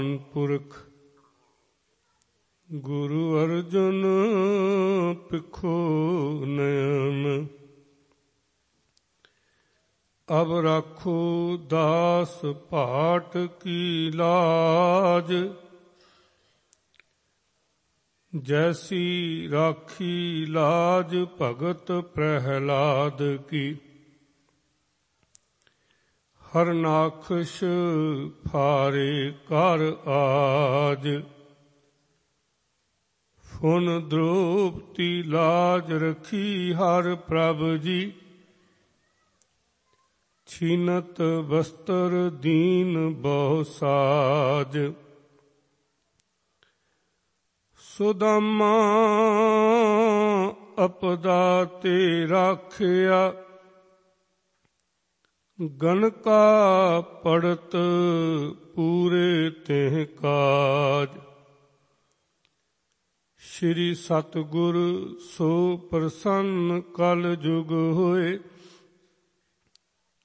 ਪੁਰਖ ਗੁਰੂ ਅਰਜਨ ਪਿਖੋ ਨਯਨ। ਅਬ ਰਾਖੋ ਦਾਸ ਭਾਟ ਕੀ ਲਾਜ, ਜੈਸੀ ਰਾਖੀ ਲਾਜ ਭਗਤ ਪ੍ਰਹਿਲਾਦ ਕੀ। ਹਰਨਾਖਸ਼ ਫਾਰੇ ਕਰ ਆਜ, ਫੁਨ ਦ੍ਰੋਪਤੀ ਲਾਜ ਰਖੀ ਹਰ ਪ੍ਰਭ ਜੀ। ਛੀਨਤ ਬਸਤਰ ਦੀਨ ਬਹੁ ਸਾਜ, ਸੁਦਾਮਾ ਅਪਦਾ ਤੇ ਰਾਖਿਆ। ਗਨਕਾ ਪੜਤ ਪੂਰੇ ਤਿਹ ਕਾਜ, ਸ਼੍ਰੀ ਸਤਿਗੁਰ ਸੋ ਪ੍ਰਸੰਨ ਕਲ ਜੁਗ ਹੋਏ।